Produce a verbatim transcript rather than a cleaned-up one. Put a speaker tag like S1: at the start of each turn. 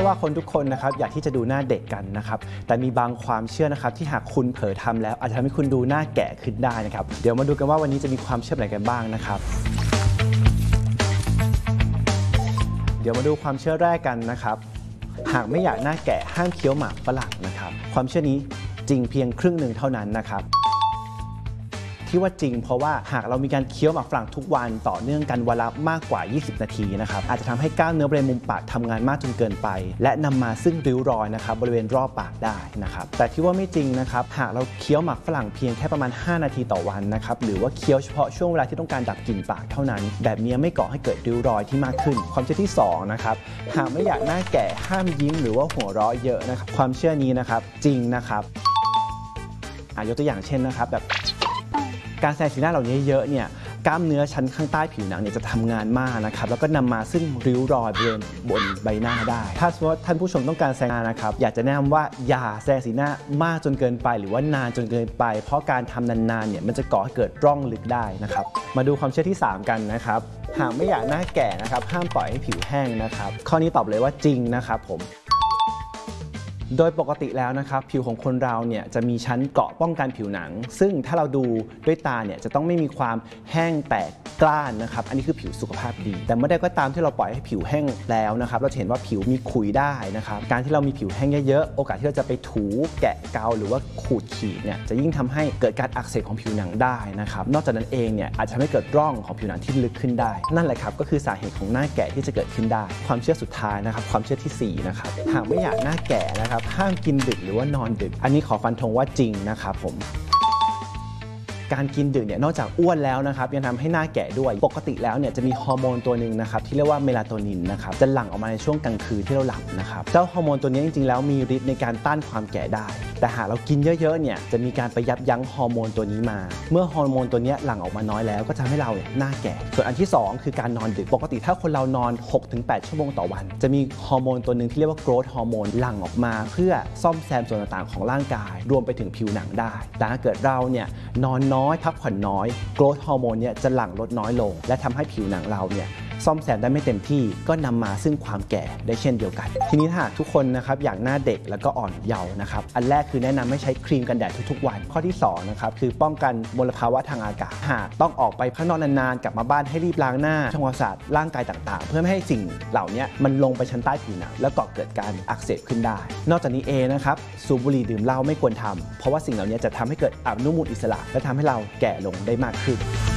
S1: อว่าคนทุกคนนะครับอยากที่จะดูหน้าเด็กกันนะครับแต่มีบางความเชื่อนะครับที่หากคุณเผลอทำแล้วอาจจะทำให้คุณดูหน้าแก่ขึ้นได้นะครับเดี๋ยวมาดูกันว่าวันนี้จะมีความเชื่ออะไรกันบ้างนะครับเดี๋ยวมาดูความเชื่อแรกกันนะครับหากไม่อยากหน้าแก่ห้ามเคี้ยวหมากฝรั่งนะครับความเชื่อนี้จริงเพียงครึ่งหนึ่งเท่านั้นนะครับที่ว่าจริงเพราะว่าหากเรามีการเคี้ยวหมากฝรั่งทุกวันต่อเนื่องกันวันละมากกว่ายี่สิบนาทีนะครับอาจจะทำให้กล้ามเนื้อบริเวณมุมปากทำงานมากจนเกินไปและนำมาซึ่งริ้วรอยนะครับบริเวณรอบปากได้นะครับแต่ที่ว่าไม่จริงนะครับหากเราเคี้ยวหมากฝรั่งเพียงแค่ประมาณห้านาทีต่อวันนะครับหรือว่าเคี้ยวเฉพาะช่วงเวลาที่ต้องการดับกลิ่นปากเท่านั้นแบบนี้ไม่ก่อให้เกิดริ้วรอยที่มากขึ้นความเชื่อที่สองนะครับหากไม่อยากหน้าแก่ห้ามยิ้มหรือว่าหัวเราะเยอะนะครับความเชื่อนี้นะครับจริงนะครับยกตัวอย่างเช่นนะครับแบบการแสดงสีหน้าเหล่านี้เยอะเนี่ยกล้ามเนื้อชั้นข้างใต้ผิวหนังเนี่ยจะทำงานมากนะครับแล้วก็นำมาซึ่งริ้วรอยบริเวณบนใบหน้าได้ถ้าสมมติว่าท่านผู้ชมต้องการแสดงหน้านะครับอยากจะแนะนำว่าอย่าแสดงสีหน้ามากจนเกินไปหรือว่านานจนเกินไปเพราะการทำนานๆเนี่ยมันจะก่อให้เกิดร่องลึกได้นะครับมาดูความเชื่อที่สามกันนะครับหากไม่อยากหน้าแก่นะครับห้ามปล่อยให้ผิวแห้งนะครับข้อนี้ตอบเลยว่าจริงนะครับผมโดยปกติแล้วนะครับผิวของคนเราเนี่ยจะมีชั้นเกราะป้องกันผิวหนังซึ่งถ้าเราดูด้วยตาเนี่ยจะต้องไม่มีความแห้งแตกกร้านนะครับอันนี้คือผิวสุขภาพดีแต่เมื่อใดก็ตามที่เราปล่อยให้ผิวแห้งแล้วนะครับเราจะเห็นว่าผิวมีขุยได้นะครับการที่เรามีผิวแห้งเยอะๆโอกาสที่เราจะไปถูแกะเกาหรือว่าขูดขีดเนี่ยจะยิ่งทำให้เกิดการอักเสบของผิวหนังได้นะครับนอกจากนั้นเองเนี่ยอาจจะทำให้เกิดร่องของผิวหนังที่ลึกขึ้นได้นั่นแหละครับก็คือสาเหตุของหน้าแก่ที่จะเกิดขึ้นได้ความเชื่อสุดท้ายนะครับความเชื่อที่สี่นะครับหากไม่อยากหน้าแก่นะครับห้ามกินดึกหรือว่านอนดึกอันนี้ขอฟันธงว่าจริงนะครับผมการกินดึกเนี่ยนอกจากอ้วนแล้วนะครับยังทำให้หน้าแก่ด้วยปกติแล้วเนี่ยจะมีฮอร์โมนตัวหนึ่งนะครับที่เรียกว่าเมลาโทนินนะครับจะหลั่งออกมาในช่วงกลางคืนที่เราหลับนะครับเจ้าฮอร์โมนตัวนี้จริงๆแล้วมีฤทธิ์ในการต้านความแก่ได้แต่หากเรากินเยอะๆเนี่ยจะมีการไปยับยั้งฮอร์โมนตัวนี้มาเมื่อฮอร์โมนตัวนี้หลั่งออกมาน้อยแล้วก็จะทำให้เราหน้าแก่ส่วนอันที่สองคือการนอนดึกปกติถ้าคนเรานอน หกถึงแปด ชั่วโมงต่อวันจะมีฮอร์โมนตัวหนึ่งที่เรียกว่าโกรทฮอร์โมนหลั่งออกมาเพื่อซ่อมแซมส่วนต่างๆของร่างกายรวมไปถึงผิวหนังได้แต่ถ้าเกิดเราเนี่ยนอนน้อยพักผ่อนน้อยโกรทฮอร์โมนเนี่ยจะหลั่งลดน้อยลงและทำให้ผิวหนังเราเนี่ยซ่อมแซมได้ไม่เต็มที่ก็นำมาซึ่งความแก่ได้เช่นเดียวกันทีนี้ถ้าทุกคนนะครับอยากหน้าเด็กแล้วก็อ่อนเยาว์นะครับอันแรกคือแนะนำให้ใช้ครีมกันแดดทุกๆวันข้อที่สองนะครับคือป้องกันมลภาวะทางอากาศหากต้องออกไปข้างนอกนานๆกลับมาบ้านให้รีบล้างหน้าทำความสะอาดร่างกายต่างๆเพื่อไม่ให้สิ่งเหล่านี้มันลงไปชั้นใต้ผิวหนังแล้วก่อเกิดการอักเสบขึ้นได้นอกจากนี้เองนะครับสูบบุหรี่ดื่มเหล้าไม่ควรทำเพราะว่าสิ่งเหล่านี้จะทำให้เกิดอนุมูลอิสระและทำให้เราแก่ลงได้มากขึ้น